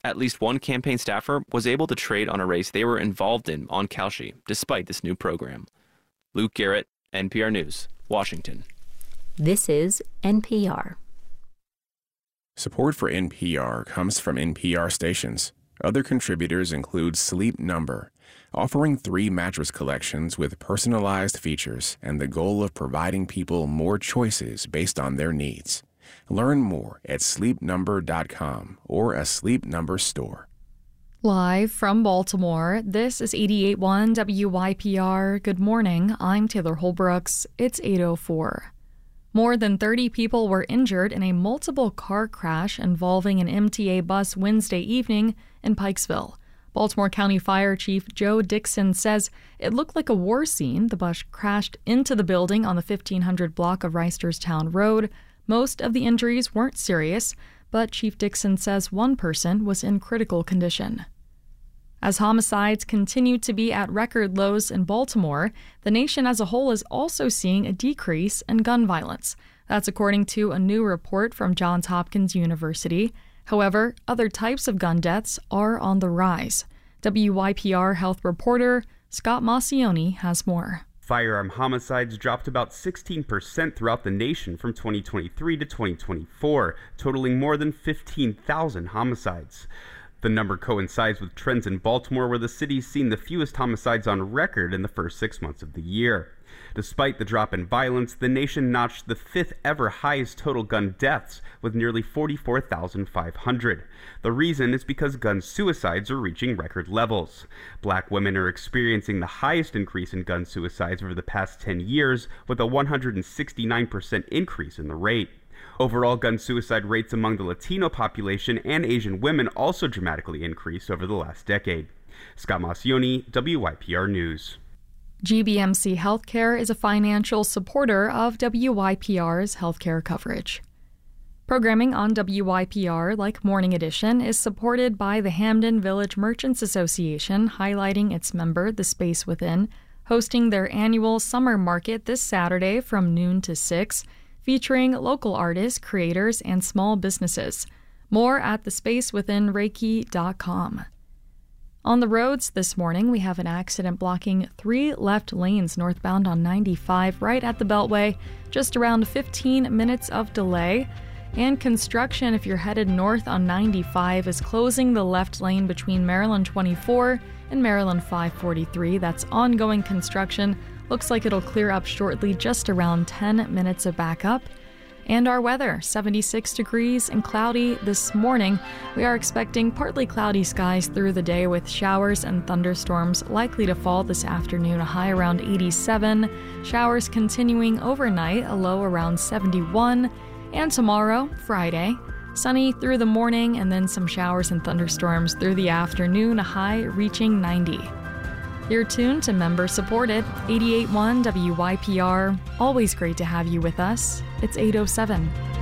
At least one campaign staffer was able to trade on a race they were involved in on Kalshi, despite this new program. Luke Garrett, NPR News, Washington. This is NPR. Support for NPR comes from NPR stations. Other contributors include Sleep Number, offering 3 mattress collections with personalized features and the goal of providing people more choices based on their needs. Learn more at sleepnumber.com or a Sleep Number store. Live from Baltimore, this is 88.1 WYPR. Good morning, I'm Taylor Holbrooks. It's 8:04. More than 30 people were injured in a multiple car crash involving an MTA bus Wednesday evening in Pikesville. Baltimore County Fire Chief Joe Dixon says it looked like a war scene. The bus crashed into the building on the 1500 block of Reisterstown Road. Most of the injuries weren't serious, but Chief Dixon says one person was in critical condition. As homicides continue to be at record lows in Baltimore, the nation as a whole is also seeing a decrease in gun violence. That's according to a new report from Johns Hopkins University. However, other types of gun deaths are on the rise. WYPR health reporter Scott Maucione has more. Firearm homicides dropped about 16% throughout the nation from 2023 to 2024, totaling more than 15,000 homicides. The number coincides with trends in Baltimore, where the city's seen the fewest homicides on record in the first 6 months of the year. Despite the drop in violence, the nation notched the 5th ever highest total gun deaths, with nearly 44,500. The reason is because gun suicides are reaching record levels. Black women are experiencing the highest increase in gun suicides over the past 10 years, with a 169% increase in the rate. Overall, gun suicide rates among the Latino population and Asian women also dramatically increased over the last decade. Scott Maucione, WYPR News. GBMC Healthcare is a financial supporter of WYPR's healthcare coverage. Programming on WYPR, like Morning Edition, is supported by the Hamden Village Merchants Association, highlighting its member, The Space Within, hosting their annual summer market this Saturday from noon to 6, featuring local artists, creators, and small businesses. More at thespacewithinreiki.com. On the roads this morning, we have an accident blocking 3 left lanes northbound on 95 right at the Beltway, just around 15 minutes of delay. And construction, if you're headed north on 95, is closing the left lane between Maryland 24 and Maryland 543. That's ongoing construction. Looks like it'll clear up shortly, just around 10 minutes of backup. And our weather, 76 degrees and cloudy this morning. We are expecting partly cloudy skies through the day with showers and thunderstorms likely to fall this afternoon, a high around 87. Showers continuing overnight, a low around 71. And tomorrow, Friday, sunny through the morning and then some showers and thunderstorms through the afternoon, a high reaching 90. You're tuned to member-supported 88.1 WYPR. Always great to have you with us. It's 8:07.